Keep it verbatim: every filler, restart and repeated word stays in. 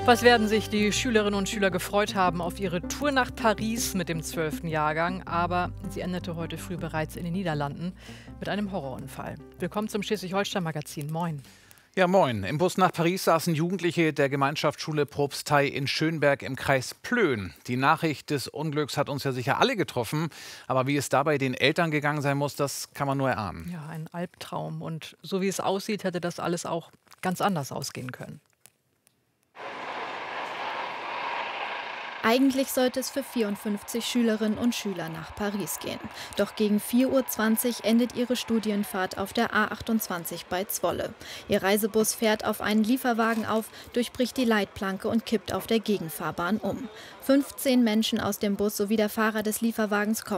Was werden sich die Schülerinnen und Schüler gefreut haben auf ihre Tour nach Paris mit dem zwölften Jahrgang. Aber sie endete heute früh bereits in den Niederlanden mit einem Horrorunfall. Willkommen zum Schleswig-Holstein-Magazin. Moin. Ja, moin. Im Bus nach Paris saßen Jugendliche der Gemeinschaftsschule Propstei in Schönberg im Kreis Plön. Die Nachricht des Unglücks hat uns ja sicher alle getroffen. Aber wie es dabei den Eltern gegangen sein muss, das kann man nur erahnen. Ja, ein Albtraum. Und so wie es aussieht, hätte das alles auch ganz anders ausgehen können. Eigentlich sollte es für vierundfünfzig Schülerinnen und Schüler nach Paris gehen. Doch gegen vier Uhr zwanzig endet ihre Studienfahrt auf der A achtundzwanzig bei Zwolle. Ihr Reisebus fährt auf einen Lieferwagen auf, durchbricht die Leitplanke und kippt auf der Gegenfahrbahn um. fünfzehn Menschen aus dem Bus sowie der Fahrer des Lieferwagens kommen